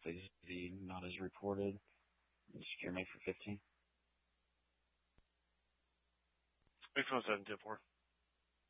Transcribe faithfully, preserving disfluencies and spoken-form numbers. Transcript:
please. The not as reported. Secure me for fifteen. Make phone seven two four.